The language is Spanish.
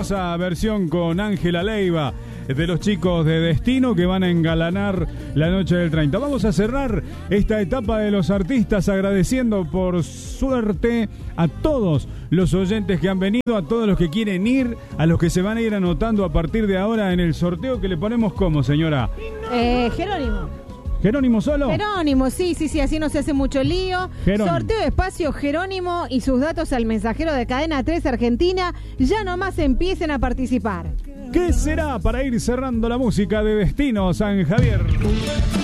hermosa versión con Ángela Leiva de los chicos de Destino que van a engalanar la noche del 30. Vamos a cerrar esta etapa de los artistas agradeciendo por suerte a todos los oyentes que han venido, a todos los que quieren ir, a los que se van a ir anotando a partir de ahora en el sorteo que le ponemos como, señora. Jerónimo. ¿Jerónimo solo? Jerónimo, sí, así no se hace mucho lío. Jerónimo. Sorteo de espacio Jerónimo y sus datos al mensajero de Cadena 3 Argentina. Ya nomás empiecen a participar. ¿Qué será para ir cerrando la música de Destino San Javier?